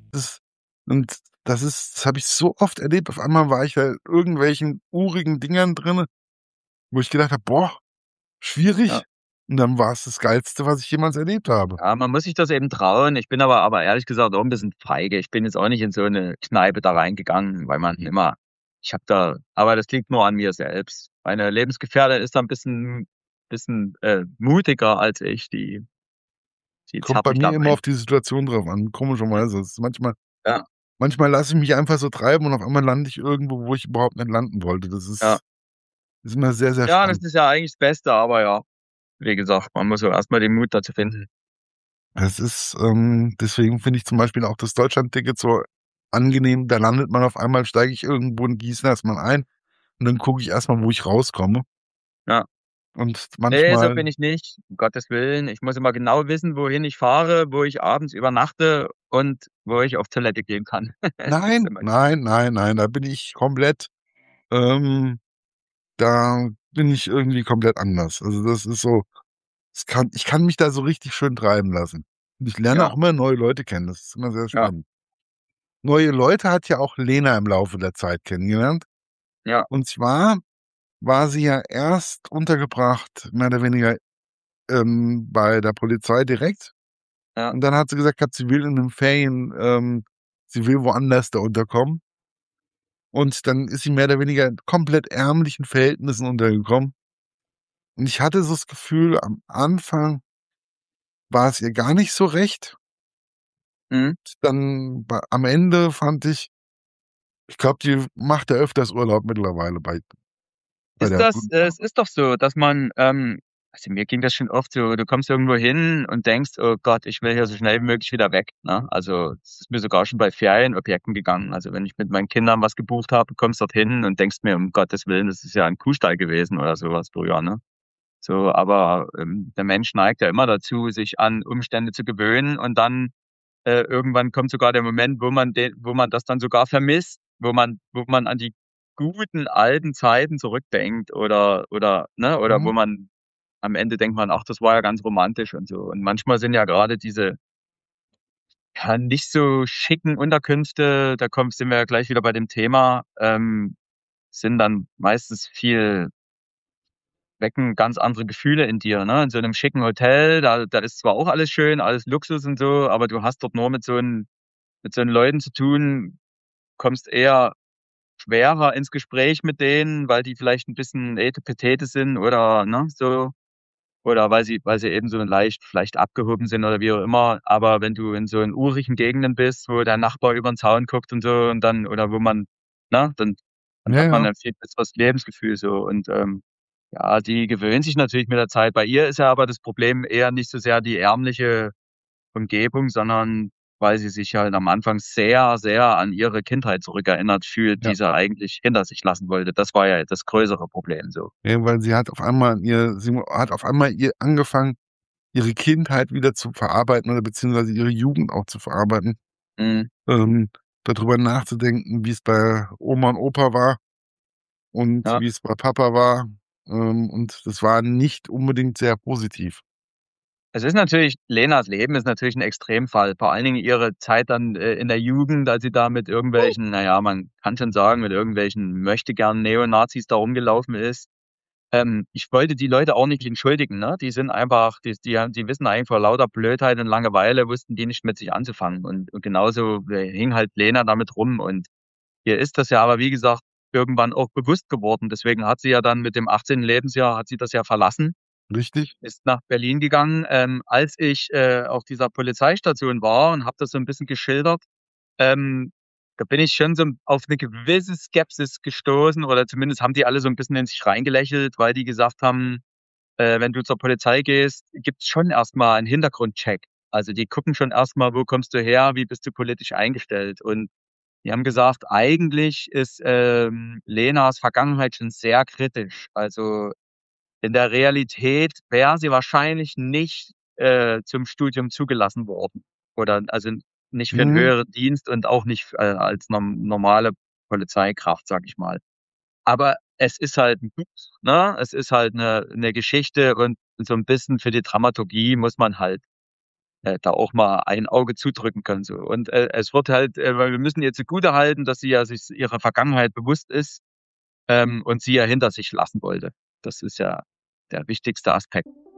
Das und das habe ich so oft erlebt. Auf einmal war ich da in irgendwelchen urigen Dingern drinne, wo ich gedacht habe: „Boah, Ja. schwierig." Und dann war's das Geilste, was ich jemals erlebt habe. Ja, man muss sich das eben trauen. Ich bin aber ehrlich gesagt auch 'n bisschen feige. Ich bin jetzt auch nicht in so 'ne Kneipe da reingegangen, weil man immer ich habe da aber das liegt nur an mir selbst. Meine Lebensgefährtin ist da 'n bisschen mutiger als ich. Die Kommt zerrt bei mich mir da immer rein. auf die Situation drauf an, komischerweise. Es ist Ja, manchmal lasse ich mich einfach so treiben und auf einmal lande ich irgendwo, wo ich überhaupt nicht landen wollte. Das ja. ist immer sehr, sehr Ja, das spannend. ist ja eigentlich das Beste, aber ja, wie gesagt, man muss ja erst mal den Mut dazu finden. Deswegen finde ich zum Beispiel auch das Deutschlandticket so angenehm. Da landet man auf einmal steige ich irgendwo in Gießen erst mal ein und dann gucke ich erst mal, wo ich rauskomme. Ja. Und Ne, so manchmal bin ich nicht, um Gottes Willen. Ich muss immer genau wissen, wohin ich fahre, wo ich abends übernachte und wo ich auf Toilette gehen kann. Das ist nein, immer nein, nein, nein, da bin ich komplett da bin ich irgendwie komplett anders. Also, das ist so ich kann mich da so richtig schön treiben lassen. Und ich lerne ja, auch immer neue Leute kennen. Das ist immer sehr ja, spannend. Neue Leute hat ja auch Lena im Laufe der Zeit kennengelernt. ja, Und zwar war sie ja erst untergebracht, mehr oder weniger, bei der Polizei direkt. ja. Und dann hat sie gesagt gehabt, sie will in den Ferien sie will woanders da unterkommen. Und dann ist sie mehr oder weniger in komplett ärmlichen Verhältnissen untergekommen. Und ich hatte so das Gefühl, am Anfang war es ihr gar nicht so recht. Mhm. Dann am Ende fand ich glaube, die macht ja öfters Urlaub mittlerweile bei der Es ist doch so, dass man, also, mir ging das schon oft so, du kommst irgendwo hin und denkst: „Oh Gott, ich will hier so schnell wie möglich wieder weg", ne? Also, es ist mir sogar schon bei Ferienobjekten gegangen. Also, wenn ich mit meinen Kindern was gebucht habe, kommst dorthin und denkst mir: „Um Gottes Willen, das ist ja 'n Kuhstall gewesen" oder so was früher, ne? So, aber, der Mensch neigt ja immer dazu, sich an Umstände zu gewöhnen und dann, irgendwann kommt sogar der Moment, wo man das dann sogar vermisst, wo man an die guten alten Zeiten zurückdenkt oder ne, oder Mhm. wo man am Ende denkt man: „Ach, das war ja ganz romantisch" und so. Und manchmal sind ja grade diese, ja, nicht so schicken Unterkünfte, sind wir ja gleich wieder bei dem Thema, sind dann meistens viel wecken ganz andere Gefühle in dir, ne? In so 'nem schicken Hotel, da ist zwar auch alles schön, alles Luxus und so, aber du hast dort nur mit so 'n Leuten zu tun, kommst eher schwerer ins Gespräch mit denen, weil die vielleicht 'n bisschen etepetete sind oder, ne, so oder weil sie eben so leicht vielleicht abgehoben sind oder wie auch immer. Aber wenn du in so in urigen Gegenden bist, wo der Nachbar über 'n Zaun guckt und so und dann oder wo man ne, dann Ja, hat man ja. ein viel besseres Lebensgefühl so und, ja, die gewöhnt sich natürlich mit der Zeit. Bei ihr ist ja aber das Problem eher nicht so sehr die ärmliche Umgebung, sondern weil sie sich halt am Anfang sehr, sehr an ihre Kindheit zurückerinnert fühlt, Ja. die sie eigentlich hinter sich lassen wollte. Das war ja das größere Problem so. Ja, weil sie hat auf einmal ihr angefangen, ihre Kindheit wieder zu verarbeiten oder beziehungsweise ihre Jugend auch zu verarbeiten, Mhm, da nachzudenken, wie's bei Oma und Opa war und ja. wie's bei Papa war, und das war nicht unbedingt sehr positiv. Es ist natürlich Lenas Leben ist natürlich 'n Extremfall, vor allen Dingen ihre Zeit dann, in der Jugend, als sie da mit irgendwelchen, na ja, man kann schon sagen, mit irgendwelchen möchtegern Neonazis da rumgelaufen ist. Ich wollte die Leute auch nicht entschuldigen, ne? Die sind einfach die wissen eigentlich vor lauter Blödheit und Langeweile wussten die nicht mit sich anzufangen. Und genauso, hing halt Lena damit rum. Und ihr ist das ja aber, wie gesagt, irgendwann auch bewusst geworden. Deswegen hat sie ja dann mit dem 18. Lebensjahr hat sie das ja verlassen, Richtig? ist nach Berlin gegangen. Als ich, auf dieser Polizeistation war und habe das so 'n bisschen geschildert, ähm, da bin ich schon so auf 'ne gewisse Skepsis gestoßen oder zumindest haben die alle so 'n bisschen in sich reingelächelt, weil die gesagt haben, wenn du zur Polizei gehst, gibt's schon erst mal 'n Hintergrundcheck. Also, die gucken schon erst mal, wo kommst du her, wie bist du politisch eingestellt? Und die haben gesagt, eigentlich ist, Lenas Vergangenheit schon sehr kritisch. Also, in der Realität wäre sie wahrscheinlich nicht, zum Studium zugelassen worden oder also, nicht für 'n Mhm. höheren Dienst und auch nicht, als normale Polizeikraft, sage ich mal. Aber es ist halt 'n Buch, ne? Es ist halt 'ne Geschichte und so 'n bisschen für die Dramaturgie muss man halt da auch mal ein Auge zudrücken kann so. Und, es wird halt weil wir müssen ihr zugutehalten, dass sie ja sich ihrer Vergangenheit bewusst ist, und sie ja hinter sich lassen wollte. Das ist ja der wichtigste Aspekt.